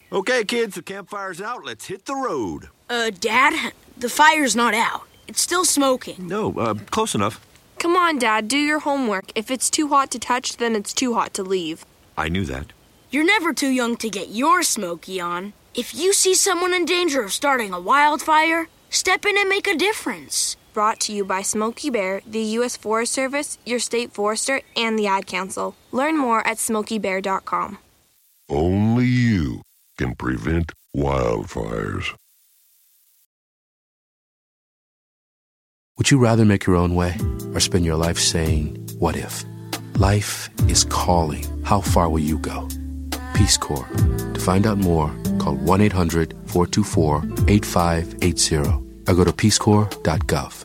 Okay, kids, the campfire's out. Let's hit the road. Dad, the fire's not out. It's still smoking. No, close enough. Come on, Dad, do your homework. If it's too hot to touch, then it's too hot to leave. I knew that. You're never too young to get your smoky on. If you see someone in danger of starting a wildfire, step in and make a difference. Brought to you by Smokey Bear, the U.S. Forest Service, your state forester, and the Ad Council. Learn more at SmokeyBear.com. Only you can prevent wildfires. Would you rather make your own way or spend your life saying, what if? Life is calling. How far will you go? Peace Corps. To find out more, call 1-800-424-8580 or go to peacecorps.gov.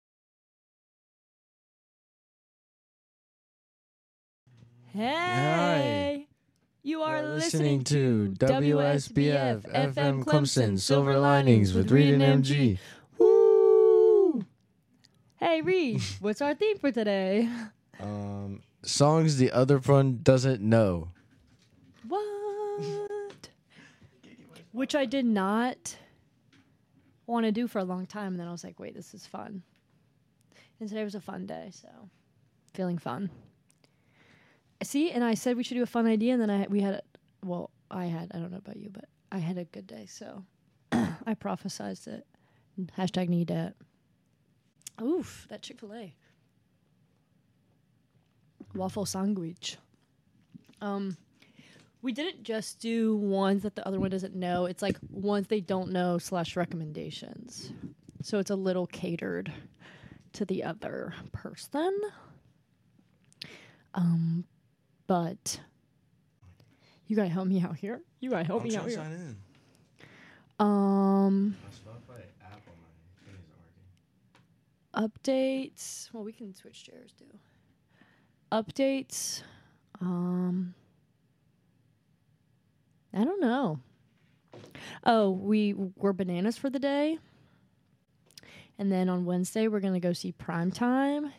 Hey! You are listening to WSBF FM Clemson Silver Linings with Reed and MG. Woo! Hey, Reed, what's our theme for today? Songs the other one doesn't know. What? Which I did not want to do for a long time, and then I was like, wait, this is fun. And today was a fun day, so feeling fun. See, and I said we should do a fun idea, and then I don't know about you, but I had a good day, so I prophesized it. Hashtag need that. Oof, that Chick-fil-A. Waffle sandwich. We didn't just do ones that the other one doesn't know. It's like ones they don't know / recommendations. So it's a little catered to the other person. But you gotta help me out here. You gotta help me out here. Sign in. Updates. Well, we can switch chairs too. Updates. I don't know. Oh, we were bananas for the day. And then on Wednesday, we're going to go see Primetime.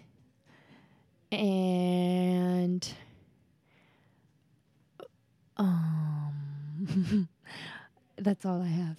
And that's all I have.